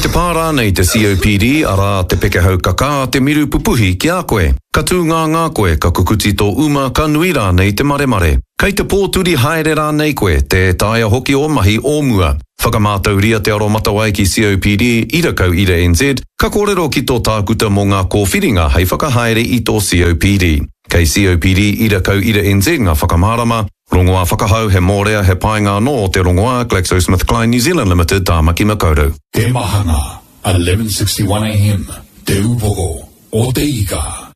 te pārā nei te COPD ara te pekehau kaka te miru pupuhi ki a koe. Ka tū ngā koe ka kukuti tō uma ka nui rā nei te mare. Kei te pōturi haere rā nei koe te taia hoki o mahi o mua. Whakamātauria te aro matawai ki COPD ira kau ira NZ, ka kōrero ki tō tākuta mō ngā kōwhiringa hei whakahaere i tō COPD. Kei COPD ira kau ira NZ ngā whakamārama, rongoa whakahau he mōrea he painga no te rongoa GlaxoSmithKline New Zealand Limited tāmaki makaurau. Te Mahanga, 11:61 AM, Te Upoko, o Te Ika.